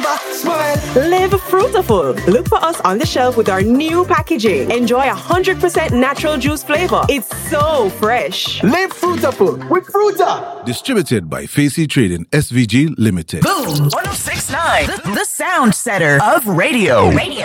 Smile. Live fruitful. Look for us on the shelf with our new packaging. Enjoy 100% natural juice flavor. It's so fresh. Live fruitful with Fruta. Distributed by Facey Trading SVG Limited. Boom 1069, the sound setter of radio.